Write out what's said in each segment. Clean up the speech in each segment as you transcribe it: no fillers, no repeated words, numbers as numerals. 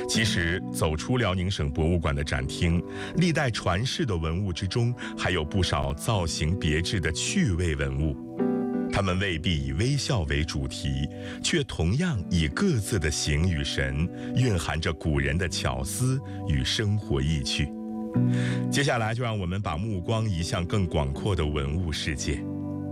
其实走出辽宁省博物馆的展厅，历代传世的文物之中，还有不少造型别致的趣味文物。它们未必以微笑为主题，却同样以各自的形与神，蕴含着古人的巧思与生活意趣。接下来就让我们把目光移向更广阔的文物世界。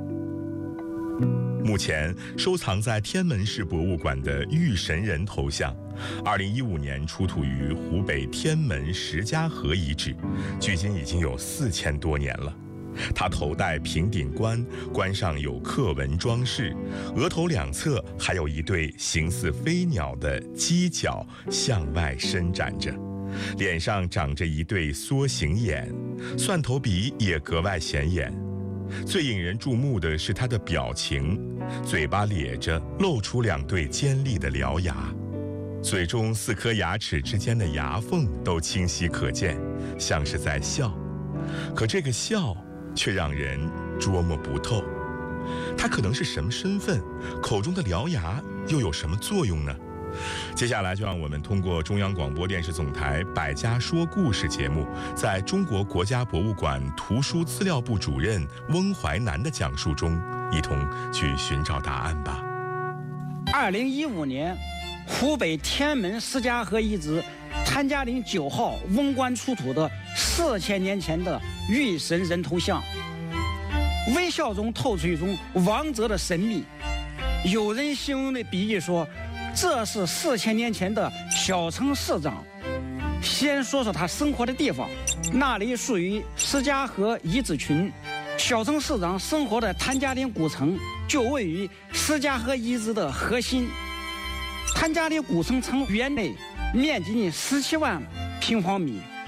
目前收藏在天门市博物馆的玉神人头像，2015年出土于湖北天门石家河遗址，距今已经有4000多年了。他头戴平顶冠，冠上有刻纹装饰，额头两侧还有一对形似飞鸟的犄角向外伸展着，脸上长着一对缩形眼，蒜头鼻也格外显眼。最引人注目的是他的表情，嘴巴咧着，露出2对尖利的獠牙，嘴中4颗牙齿之间的牙缝都清晰可见，像是在笑。可这个笑却让人捉摸不透，他可能是什么身份？口中的獠牙又有什么作用呢？接下来就让我们通过中央广播电视总台《百家说故事》节目，在中国国家博物馆图书资料部主任翁淮南的讲述中，一同去寻找答案吧。 2015年，湖北天门石家河遗址谭家岭9号文馆出土的4000年前的玉神人头像，微笑中透出一种王者的神秘。有人形容的比喻说，这是4000年前的小城市长。先说说他生活的地方，那里属于石家河遗址群。小城市长生活的谭家岭古城就位于石家河遗址的核心。谭家岭古城城园内面积17万平方米，